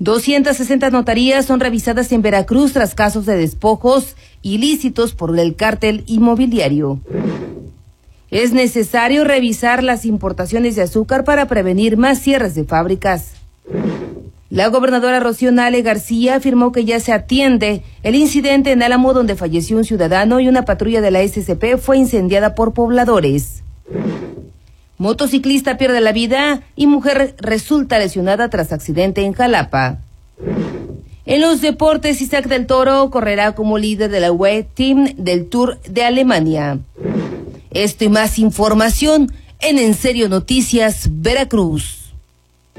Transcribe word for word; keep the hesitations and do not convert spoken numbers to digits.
doscientas sesenta notarías son revisadas en Veracruz tras casos de despojos ilícitos por el cártel inmobiliario. Es necesario revisar las importaciones de azúcar para prevenir más cierres de fábricas. La gobernadora Rocío Nale García afirmó que ya se atiende el incidente en Álamo donde falleció un ciudadano y una patrulla de la S C P fue incendiada por pobladores. Motociclista pierde la vida y mujer resulta lesionada tras accidente en Jalapa. En los deportes, Isaac del Toro correrá como líder de la W E Team del Tour de Alemania. Esto y más información en En Serio Noticias Veracruz.